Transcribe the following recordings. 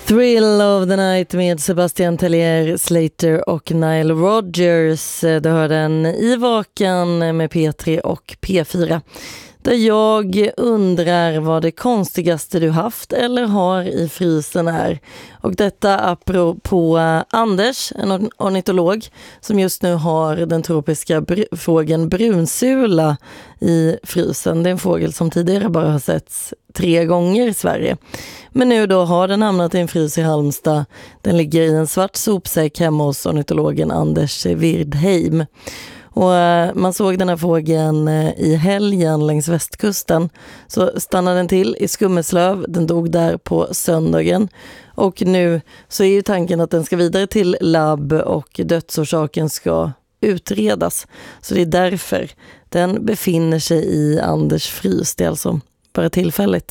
Thrill of the Night med Sebastian Tellier, Slater och Nile Rodgers. Du hör den i Vakan med P3 och P4. Där jag undrar vad det konstigaste du haft eller har i frysen är. Och detta apropå Anders, en ornitolog som just nu har den tropiska fågeln brunsula i frysen. Det är en fågel som tidigare bara har setts 3 gånger i Sverige. Men nu då har den hamnat i en frys i Halmstad. Den ligger i en svart sopsäck hemma hos ornitologen Anders Wirdheim. Och man såg den här fågeln i helgen längs västkusten. Så stannade den till i Skummeslöv. Den dog där på söndagen. Och nu så är ju tanken att den ska vidare till labb och dödsorsaken ska utredas. Så det är därför den befinner sig i Anders frys. Det är alltså bara tillfälligt.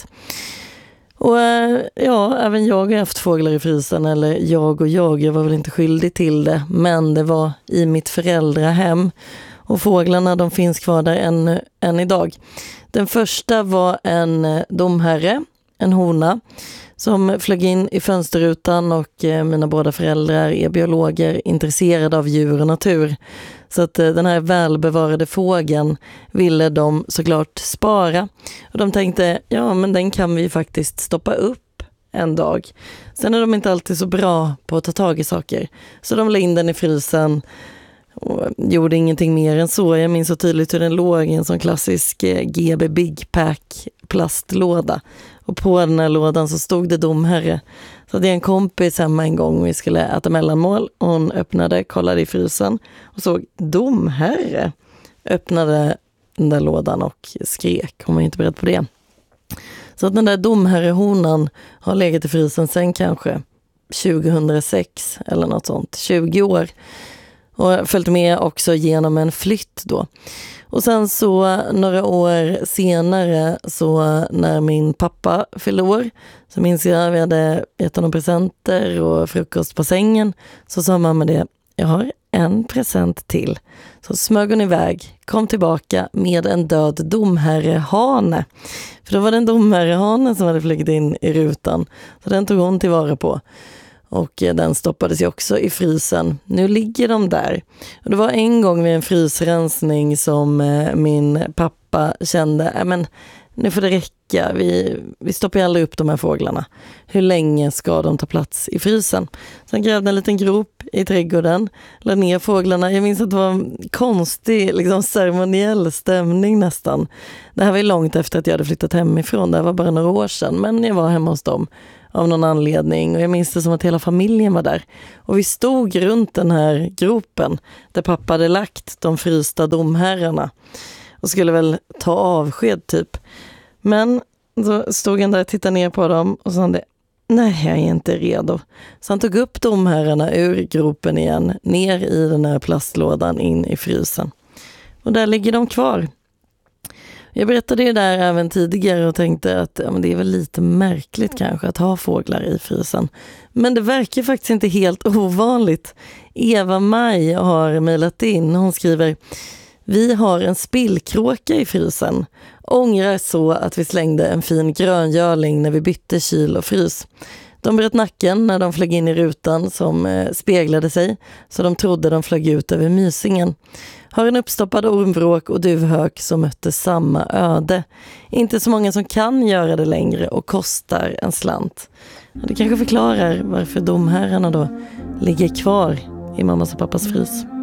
Och ja, även jag har haft fåglar i frysen, eller jag var väl inte skyldig till det, men det var i mitt föräldrahem och fåglarna de finns kvar där än idag. Den första var en domherre, en hona, som flög in i fönsterrutan och mina båda föräldrar är biologer intresserade av djur och natur. Så att den här välbevarade fågeln ville de såklart spara. Och de tänkte, ja men den kan vi faktiskt stoppa upp en dag. Sen är de inte alltid så bra på att ta tag i saker. Så de la in den i frysen och gjorde ingenting mer än så. Jag minns så tydligt hur den låg i en sån klassisk GB Big Pack plastlåda. Och på den här lådan så stod det domherre. Så det är en kompis hemma en gång och vi skulle äta mellanmål. Och hon öppnade, kollade i frysen och såg domherre. Öppnade den där lådan och skrek. Hon var inte beredd på det. Så att den där domherrehonan har legat i frysen sen kanske 2006 eller något sånt. 20 år. Och följt med också genom en flytt då. Och sen så några år senare så när min pappa fyllde år så minns jag vi hade gett honom presenter och frukost på sängen. Så sa mamma det, jag har en present till. Så smög hon iväg, kom tillbaka med en död domherrehane. För då var det en domherrehane som hade flugit in i rutan. Så den tog hon tillvara på. Och den stoppades ju också i frysen. Nu ligger de där. Och det var en gång vid en frysrensning som min pappa kände, men nu får det räcka. Vi stoppar aldrig upp de här fåglarna. Hur länge ska de ta plats i frysen? Sen grävde en liten grop i trädgården. Lade ner fåglarna. Jag minns att det var en konstig ceremoniell stämning nästan. Det här var ju långt efter att jag hade flyttat hemifrån. Det var bara några år sedan. Men jag var hemma hos dem av någon anledning. Och jag minns det som att hela familjen var där. Och vi stod runt den här gropen där pappa hade lagt de frysta domherrarna. Och skulle väl ta avsked typ. Men så stod han där och tittade ner på dem och sa nej, jag är inte redo. Så han tog upp domherrarna ur gropen igen, ner i den här plastlådan in i frysen. Och där ligger de kvar. Jag berättade det där även tidigare och tänkte att men det är väl lite märkligt kanske att ha fåglar i frysen. Men det verkar faktiskt inte helt ovanligt. Eva-Maj har mejlat in. Hon skriver: vi har en spillkråka i frysen. Ångrar så att vi slängde en fin gröngörling när vi bytte kyl och frys. De bröt nacken när de flög in i rutan som speglade sig, så de trodde de flög ut över mysingen. Har en uppstoppad ormvråk och duvhök som mötte samma öde. Inte så många som kan göra det längre och kostar en slant. Det kanske förklarar varför domherrarna då ligger kvar i mammas och pappas frys.